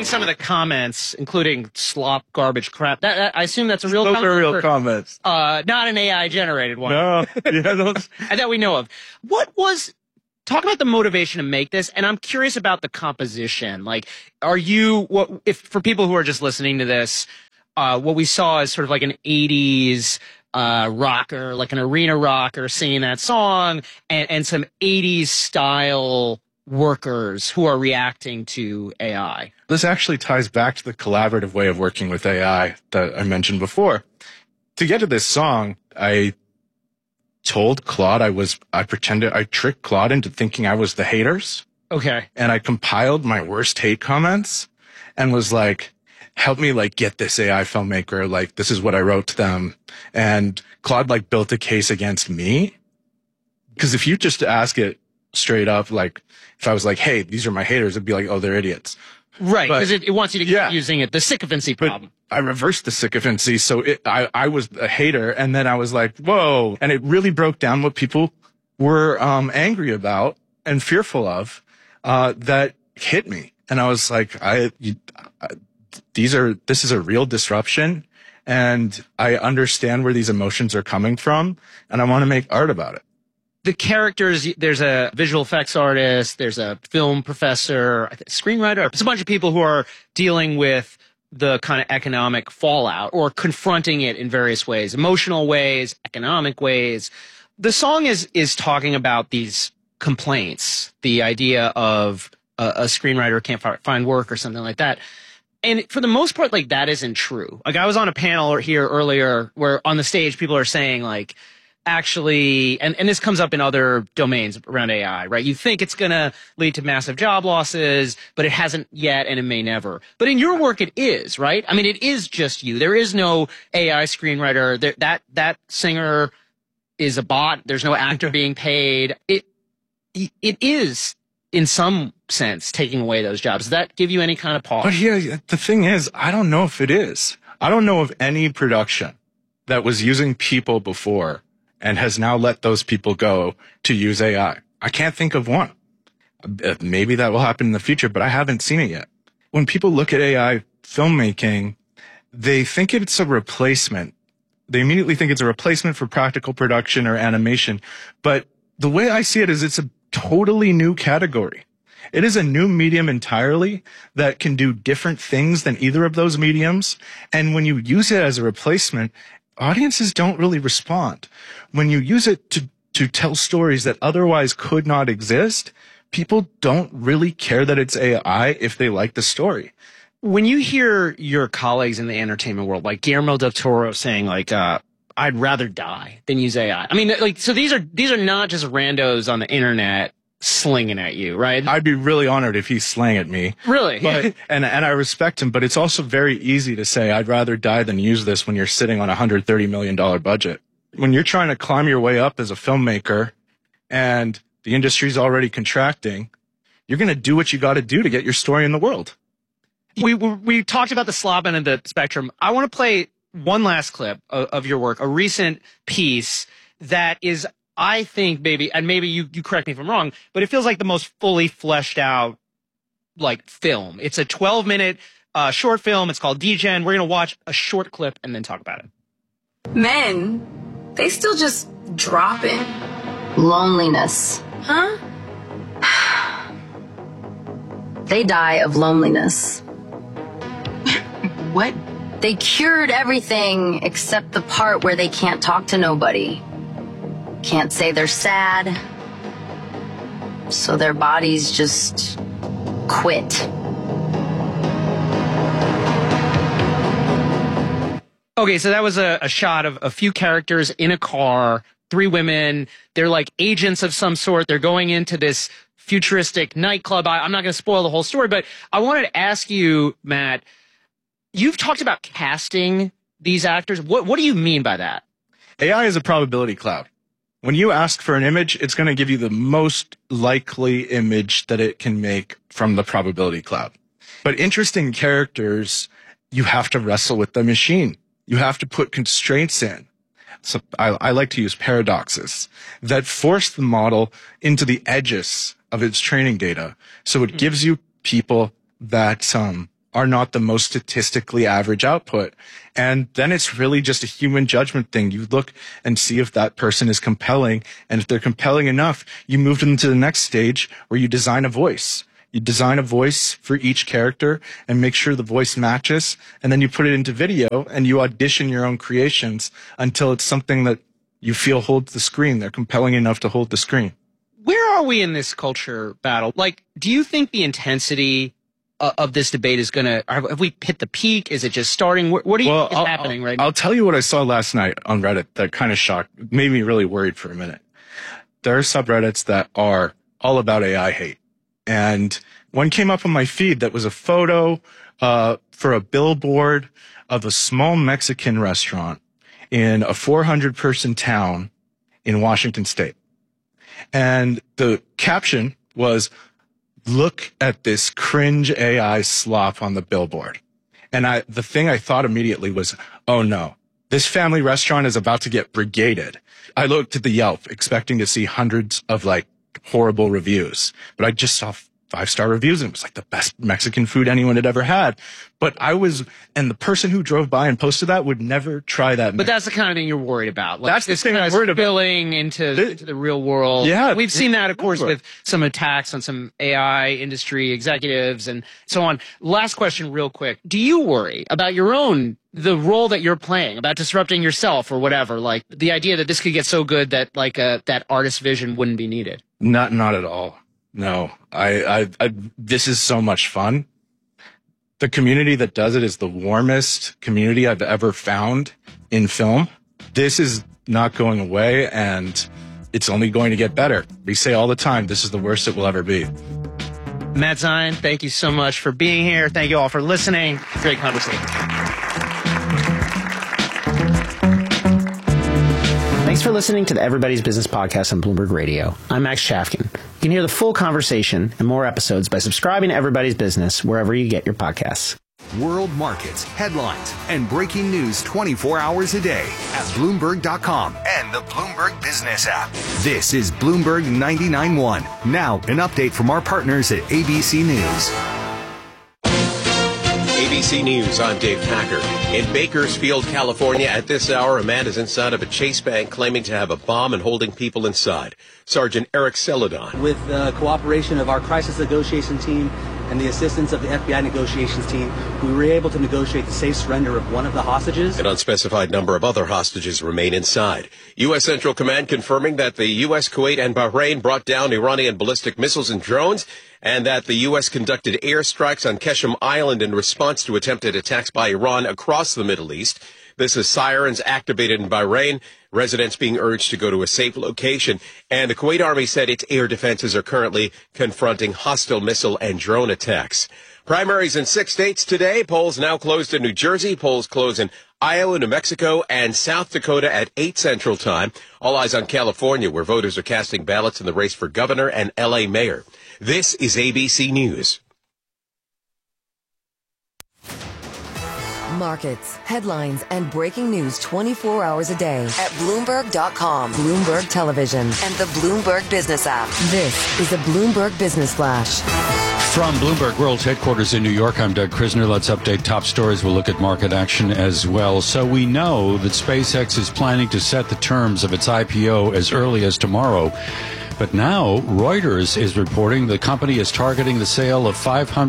reading some of the comments, including slop, garbage, crap. That I assume that's a real Those comment. are real comments. Not an AI generated one. No, yeah, those. That we know of. Talk about the motivation to make this, and I'm curious about the composition. Like, if for people who are just listening to this, what we saw is sort of like an 80s rocker, like an arena rocker singing that song, and some 80s style workers who are reacting to AI. This actually ties back to the collaborative way of working with AI that I mentioned before. To get to this song, I told Claude I tricked Claude into thinking I was the haters. Okay. And I compiled my worst hate comments and was like, help me like get this AI filmmaker. Like, this is what I wrote to them. And Claude like built a case against me. Cause if you just ask it straight up, like if I was like, hey, these are my haters, it'd be like, oh, they're idiots. Right. Because it wants you to keep using it. The sycophancy problem. I reversed the sycophancy. So I was a hater. And then I was like, whoa. And it really broke down what people were angry about and fearful of that hit me. And I was like, this is a real disruption. And I understand where these emotions are coming from. And I want to make art about it. The characters, there's a visual effects artist, there's a film professor, screenwriter. There's a bunch of people who are dealing with the kind of economic fallout or confronting it in various ways, emotional ways, economic ways. The song is talking about these complaints, the idea of a screenwriter can't find work or something like that. And for the most part, like, that isn't true. Like, I was on a panel here earlier where on the stage people are saying, like, actually, and this comes up in other domains around AI, right? You think it's going to lead to massive job losses, but it hasn't yet, and it may never. But in your work, it is, right? I mean, it is just you. There is no AI screenwriter. That singer is a bot. There's no actor being paid. It is, in some sense, taking away those jobs. Does that give you any kind of pause? But yeah, the thing is, I don't know if it is. I don't know of any production that was using people before and has now let those people go to use AI. I can't think of one. Maybe that will happen in the future, but I haven't seen it yet. When people look at AI filmmaking, they think it's a replacement. They immediately think it's a replacement for practical production or animation. But the way I see it is it's a totally new category. It is a new medium entirely that can do different things than either of those mediums. And when you use it as a replacement, audiences don't really respond. When you use it to tell stories that otherwise could not exist, people don't really care that it's AI if they like the story. When you hear your colleagues in the entertainment world, like Guillermo del Toro saying, like, I'd rather die than use AI. I mean, like, so these are not just randos on the internet slinging at you, right? I'd be really honored if he slang at me. Really? But, and I respect him, but it's also very easy to say, I'd rather die than use this when you're sitting on a $130 million budget. When you're trying to climb your way up as a filmmaker and the industry's already contracting, you're going to do what you got to do to get your story in the world. We talked about the slop end of the spectrum. I want to play one last clip of your work, a recent piece that is, I think, maybe you correct me if I'm wrong, but it feels like the most fully fleshed out, like, film. It's a 12-minute short film. It's called Degen. We're going to watch a short clip and then talk about it. Men, they still just drop in. Loneliness. Huh? They die of loneliness. What? They cured everything except the part where they can't talk to nobody. Can't say they're sad. So their bodies just quit. Okay, so that was a shot of a few characters in a car, 3 women. They're like agents of some sort. They're going into this futuristic nightclub. I'm not going to spoil the whole story, but I wanted to ask you, Matt, you've talked about casting these actors. What do you mean by that? AI is a probability cloud. When you ask for an image, it's going to give you the most likely image that it can make from the probability cloud. But interesting characters, you have to wrestle with the machine. You have to put constraints in. So I like to use paradoxes that force the model into the edges of its training data. So it gives you people that are not the most statistically average output. And then it's really just a human judgment thing. You look and see if that person is compelling. And if they're compelling enough, you move them to the next stage where you design a voice. You design a voice for each character and make sure the voice matches. And then you put it into video and you audition your own creations until it's something that you feel holds the screen. They're compelling enough to hold the screen. Where are we in this culture battle? Like, do you think the intensity of this debate is going to, have we hit the peak? Is it just starting? What do you think is happening right now? I'll tell you what I saw last night on Reddit that kind of made me really worried for a minute. There are subreddits that are all about AI hate. And one came up on my feed that was a photo for a billboard of a small Mexican restaurant in a 400-person town in Washington State. And the caption was, "Look at this cringe AI slop on the billboard." And the thing I thought immediately was, oh no, this family restaurant is about to get brigaded. I looked at the Yelp expecting to see hundreds of like horrible reviews, but I just saw 5-star reviews and it was like the best Mexican food anyone had ever had. But and the person who drove by and posted that would never try that. But that's the kind of thing you're worried about. Like, that's the thing I'm worried about. Spilling into the real world. Yeah. We've seen that, of course, with some attacks on some AI industry executives and so on. Last question real quick. Do you worry about the role that you're playing, about disrupting yourself or whatever? Like the idea that this could get so good that like that artist's vision wouldn't be needed? Not at all. No, this is so much fun. The community that does it is the warmest community I've ever found in film. This is not going away and it's only going to get better. We say all the time, this is the worst it will ever be. Matt Zion, thank you so much for being here. Thank you all for listening. Great conversation. Thanks for listening to the Everybody's Business Podcast on Bloomberg Radio. I'm Max Chafkin. You can hear the full conversation and more episodes by subscribing to Everybody's Business wherever you get your podcasts. World markets, headlines, and breaking news 24 hours a day at Bloomberg.com and the Bloomberg Business app. This is Bloomberg 99.1. Now, an update from our partners at ABC News. ABC News, I'm Dave Packer. In Bakersfield, California, at this hour, a man is inside of a Chase bank claiming to have a bomb and holding people inside. Sergeant Eric Celadon. With the cooperation of our crisis negotiation team and the assistance of the FBI negotiations team, we were able to negotiate the safe surrender of one of the hostages. An unspecified number of other hostages remain inside. U.S. Central Command confirming that the U.S., Kuwait, and Bahrain brought down Iranian ballistic missiles and drones, and that the U.S. conducted airstrikes on Qeshm Island in response to attempted attacks by Iran across the Middle East. This is sirens activated in Bahrain, residents being urged to go to a safe location. And the Kuwait Army said its air defenses are currently confronting hostile missile and drone attacks. Primaries in 6 states today. Polls now closed in New Jersey. Polls close in Iowa, New Mexico, and South Dakota at 8 Central Time. All eyes on California, where voters are casting ballots in the race for governor and L.A. mayor. This is ABC News. Markets, headlines, and breaking news 24 hours a day at Bloomberg.com, Bloomberg Television, and the Bloomberg Business app. This is a Bloomberg Business Flash. From Bloomberg World's headquarters in New York, I'm Doug Krisner. Let's update top stories. We'll look at market action as well. So we know that SpaceX is planning to set the terms of its IPO as early as tomorrow. But now Reuters is reporting the company is targeting the sale of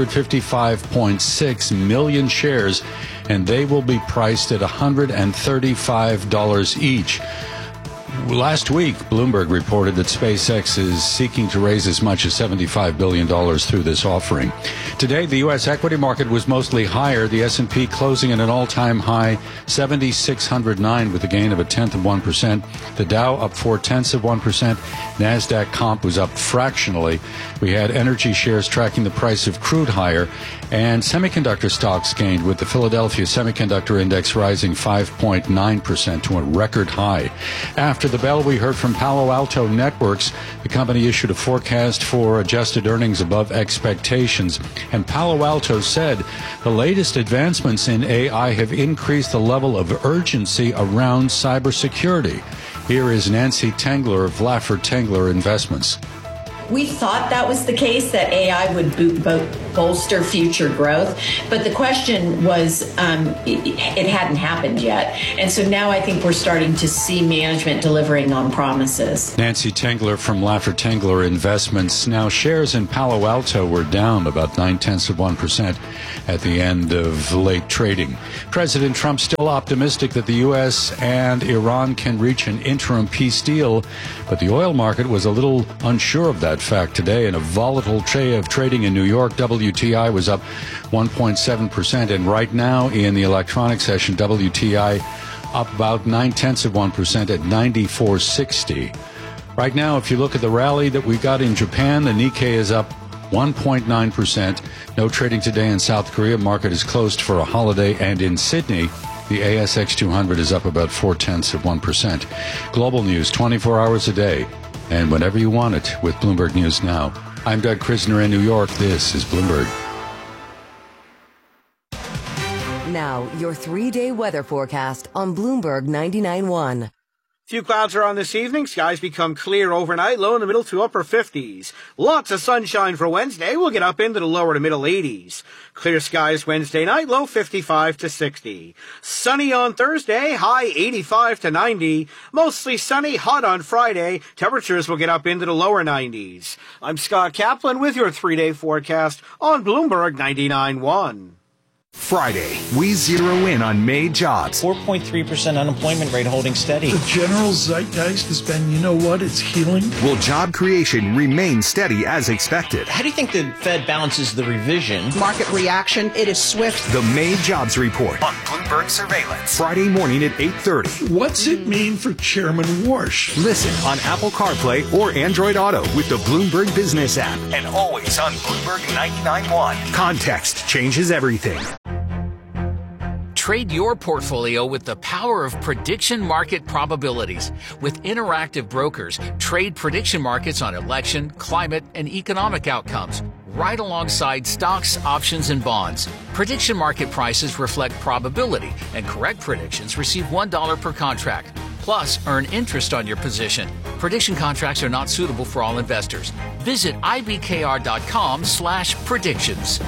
555.6 million shares, and they will be priced at $135 each. Last week, Bloomberg reported that SpaceX is seeking to raise as much as $75 billion through this offering. Today, the U.S. equity market was mostly higher, the S&P closing at an all-time high, 7,609, with a gain of 0.1%. The Dow up 0.4%. NASDAQ comp was up fractionally. We had energy shares tracking the price of crude higher, and semiconductor stocks gained, with the Philadelphia Semiconductor Index rising 5.9% to a record high. After the bell, we heard from Palo Alto Networks. The company issued a forecast for adjusted earnings above expectations. And Palo Alto said the latest advancements in AI have increased the level of urgency around cybersecurity. Here is Nancy Tengler of Laffer Tengler Investments. We thought that was the case, that AI would bolster future growth. But the question was, it hadn't happened yet. And so now I think we're starting to see management delivering on promises. Nancy Tengler from Laffer Tengler Investments. Now, shares in Palo Alto were down about 0.9% at the end of late trading. President Trump still optimistic that the U.S. and Iran can reach an interim peace deal, but the oil market was a little unsure of that fact today. In a volatile day of trading in New York, WTI was up 1.7%, and right now in the electronic session, WTI up about 0.9% at 94.60. Right now, if you look at the rally that we got in Japan, the Nikkei is up 1.9%. No trading today in South Korea. Market is closed for a holiday. And in Sydney, the ASX 200 is up about 0.4%. Global news 24 hours a day and whenever you want it with Bloomberg News Now. I'm Doug Krisner in New York. This is Bloomberg. Now, your 3-day weather forecast on Bloomberg 99.1. Few clouds around this evening. Skies become clear overnight, low in the middle to upper 50s. Lots of sunshine for Wednesday. We'll get up into the lower to middle 80s. Clear skies Wednesday night, low 55 to 60. Sunny on Thursday, high 85 to 90. Mostly sunny, hot on Friday. Temperatures will get up into the lower 90s. I'm Scott Kaplan with your 3-day forecast on Bloomberg 99.1. Friday, we zero in on May jobs. 4.3% unemployment rate holding steady. The general zeitgeist has been, you know what, it's healing. Will job creation remain steady as expected? How do you think the Fed balances the revision? Market reaction, it is swift. The May jobs report on Bloomberg Surveillance. Friday morning at 8:30. What's it mean for Chairman Warsh? Listen on Apple CarPlay or Android Auto with the Bloomberg Business app. And always on Bloomberg 99.1. Context changes everything. Trade your portfolio with the power of prediction market probabilities. With Interactive Brokers, trade prediction markets on election, climate, and economic outcomes, right alongside stocks, options, and bonds. Prediction market prices reflect probability, and correct predictions receive $1 per contract. Plus, earn interest on your position. Prediction contracts are not suitable for all investors. Visit ibkr.com/predictions.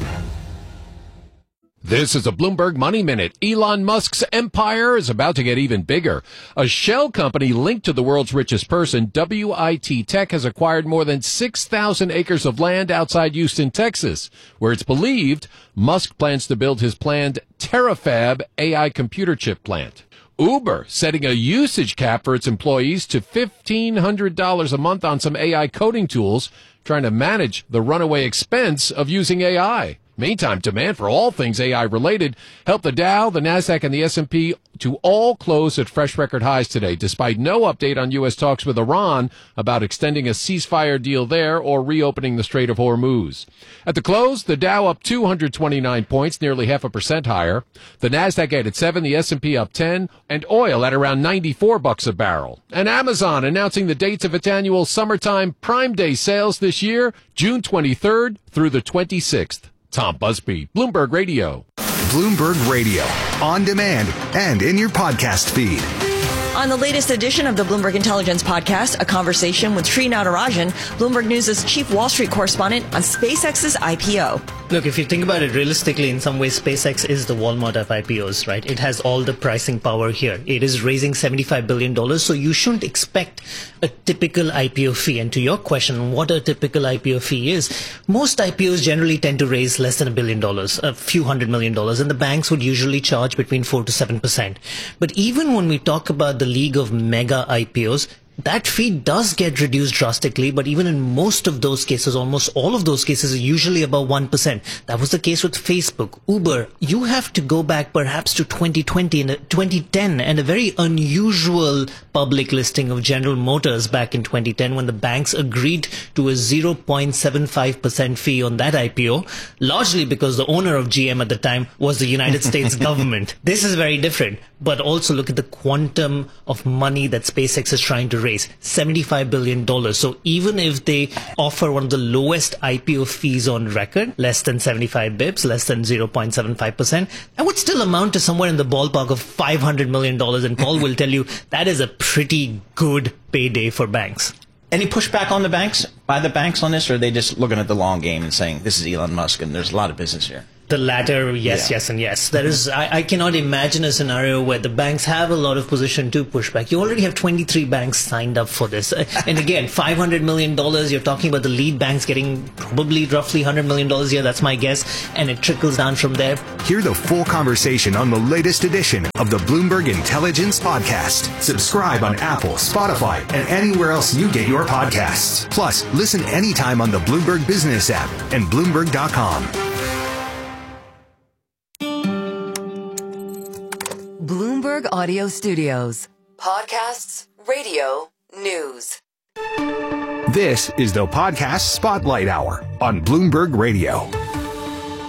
This is a Bloomberg Money Minute. Elon Musk's empire is about to get even bigger. A shell company linked to the world's richest person, WIT Tech, has acquired more than 6,000 acres of land outside Houston, Texas, where it's believed Musk plans to build his planned Terafab AI computer chip plant. Uber setting a usage cap for its employees to $1,500 a month on some AI coding tools, trying to manage the runaway expense of using AI. Meantime, demand for all things AI-related helped the Dow, the Nasdaq, and the S&P to all close at fresh record highs today, despite no update on U.S. talks with Iran about extending a ceasefire deal there or reopening the Strait of Hormuz. At the close, the Dow up 229 points, nearly 0.5% higher. The Nasdaq added 7, the S&P up 10, and oil at around $94 a barrel. And Amazon announcing the dates of its annual summertime Prime Day sales this year, June 23rd through the 26th. Tom Busby, Bloomberg Radio. Bloomberg Radio, on demand and in your podcast feed. On the latest edition of the Bloomberg Intelligence Podcast, a conversation with Sri Natarajan, Bloomberg News' chief Wall Street correspondent, on SpaceX's IPO. Look, if you think about it realistically, in some ways, SpaceX is the Walmart of IPOs, right? It has all the pricing power here. It is raising $75 billion, so you shouldn't expect a typical IPO fee. And to your question, what a typical IPO fee is, most IPOs generally tend to raise less than $1 billion, a few $100 million, and the banks would usually charge between 4 to 7%. But even when we talk about the league of mega IPOs, that fee does get reduced drastically, but even in most of those cases, almost all of those cases are usually above 1%. That was the case with Facebook, Uber. You have to go back perhaps to 2020 and 2010 and a very unusual public listing of General Motors back in 2010 when the banks agreed to a 0.75% fee on that IPO, largely because the owner of GM at the time was the United States government. This is very different, but also look at the quantum of money that SpaceX is trying to raise, $75 billion. So even if they offer one of the lowest IPO fees on record, less than 75 bips, less than 0.75%, that would still amount to somewhere in the ballpark of $500 million. And Paul will tell you that is a pretty good payday for banks. Any pushback on the banks, by the banks on this, or are they just looking at the long game and saying, this is Elon Musk and there's a lot of business here? The latter, yes, Yeah. yes, and yes. There is. I cannot imagine a scenario where the banks have a lot of position to push back. You already have 23 banks signed up for this. And again, $500 million, you're talking about the lead banks getting probably roughly $100 million a year. That's my guess. And it trickles down from there. Hear the full conversation on the latest edition of the Bloomberg Intelligence Podcast. Subscribe on Apple, Spotify, and anywhere else you get your podcasts. Plus, listen anytime on the Bloomberg Business app and Bloomberg.com. Bloomberg Audio Studios. Podcasts, radio, news. This is the Podcast Spotlight Hour on Bloomberg Radio.